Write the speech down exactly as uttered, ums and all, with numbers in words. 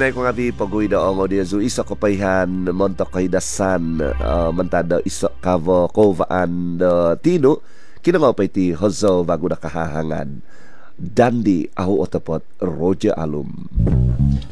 Pinay ko nga bi pagoy da ang audio zo isa ko payhan montok kay dasan uh, mantada isa kavo kovaan uh, tino kinangaw pay ti hozo bago na kahahangan Dandi aho otapot Roger Alum.